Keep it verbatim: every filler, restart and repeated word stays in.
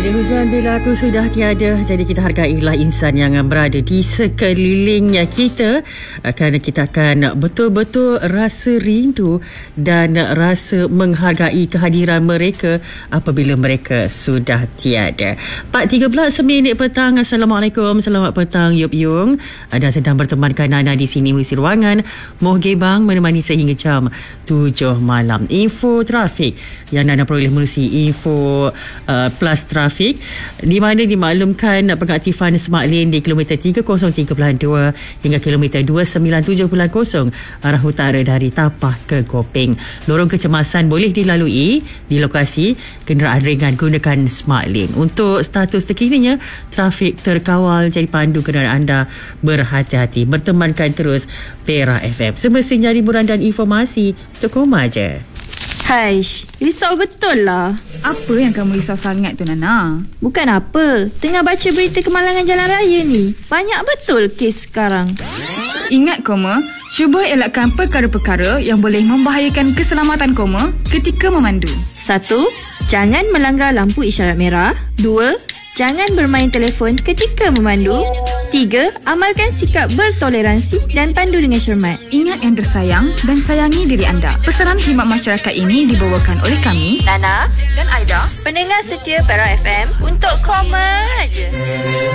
Bila hujan, bila aku sudah tiada, jadi kita hargailah insan yang berada di sekelilingnya kita, kerana kita akan betul-betul rasa rindu dan rasa menghargai kehadiran mereka apabila mereka sudah tiada. empat tiga belas minit petang. Assalamualaikum, selamat petang Yop Yung. Anda sedang bertemankan Nana di sini mengisi ruangan Moh Gebang, menemani sehingga jam tujuh malam. Info trafik yang Nana peroleh melalui info uh, plus trafik, di mana dimaklumkan pengaktifan Smart Lane di kilometer tiga kosong tiga dua hingga kilometer dua sembilan tujuh kosong arah utara dari Tapah ke Kopeng. Lorong kecemasan boleh dilalui di lokasi. Kenderaan ringan gunakan Smart Lane. Untuk status terkininya, trafik terkawal, jadi pandu kenderaan anda berhati-hati. Bertemankan terus Pera F M, semestinya hiburan dan informasi untuk koma je. Haish, risau betul lah. Apa yang kamu risau sangat tu, Nana? Bukan apa, tengah baca berita kemalangan jalan raya ni. Banyak betul kes sekarang. Ingat koma, cuba elakkan perkara-perkara yang boleh membahayakan keselamatan koma ketika memandu. Satu, jangan melanggar lampu isyarat merah. Dua, jangan bermain telefon ketika memandu. Tiga, amalkan sikap bertoleransi dan pandu dengan cermat. Ingat yang tersayang dan sayangi diri anda. Pesanan khidmat masyarakat ini dibawakan oleh kami, Nana dan Aida, pendengar setia Pera F M, untuk koma je.